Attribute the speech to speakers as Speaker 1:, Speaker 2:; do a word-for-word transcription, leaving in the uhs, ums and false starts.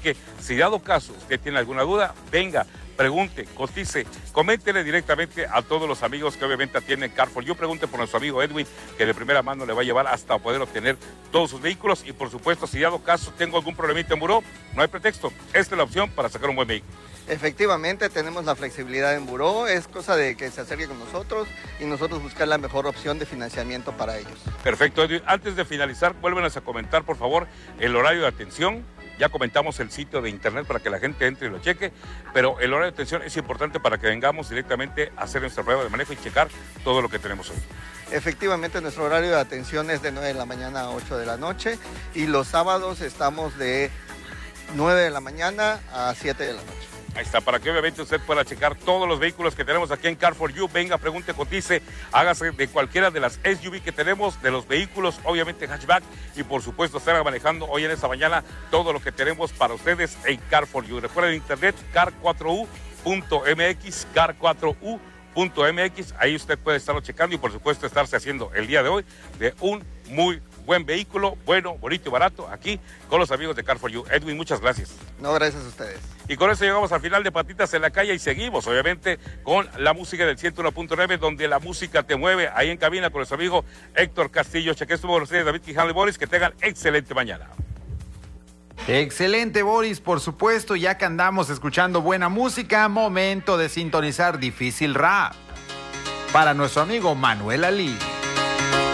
Speaker 1: que si dado caso usted tiene alguna duda, venga, pregunte, cotice, coméntele directamente a todos los amigos que obviamente atienden Car for You. Pregunte por nuestro amigo Edwin, que de primera mano le va a llevar hasta poder obtener todos sus vehículos. Y por supuesto, si dado caso tengo algún problemita en buró, no hay pretexto. Esta es la opción para sacar un buen vehículo.
Speaker 2: Efectivamente, tenemos la flexibilidad en buró, es cosa de que se acerque con nosotros y nosotros buscar la mejor opción de financiamiento para ellos.
Speaker 1: Perfecto, Edwin. Antes de finalizar, vuélvenos a comentar, por favor, el horario de atención. Ya comentamos el sitio de internet para que la gente entre y lo cheque, pero el horario de atención es importante para que vengamos directamente a hacer nuestra prueba de manejo y checar todo lo que tenemos hoy.
Speaker 2: Efectivamente, nuestro horario de atención es de nueve de la mañana a ocho de la noche y los sábados estamos de nueve de la mañana a siete de la noche.
Speaker 1: Ahí está, para que obviamente usted pueda checar todos los vehículos que tenemos aquí en Car for You. Venga, pregunte, cotice, hágase de cualquiera de las S U V que tenemos, de los vehículos, obviamente hatchback, y por supuesto estar manejando hoy en esta mañana todo lo que tenemos para ustedes en Car for You. Recuerden internet, car cuatro u punto m x, car cuatro u punto m x, ahí usted puede estarlo checando y por supuesto estarse haciendo el día de hoy de un muy buen vehículo, bueno, bonito y barato, aquí con los amigos de Car for You. Edwin, muchas gracias.
Speaker 2: No, gracias a ustedes.
Speaker 1: Y con eso llegamos al final de Patitas en la Calle y seguimos, obviamente, con la música del ciento uno punto nueve, donde la música te mueve, ahí en cabina con nuestro amigo Héctor Castillo. Cheque estuvo con ustedes, David Quijano y Boris, que tengan excelente mañana.
Speaker 3: Excelente, Boris, por supuesto, ya que andamos escuchando buena música, momento de sintonizar Difícil Rap para nuestro amigo Manuel Ali.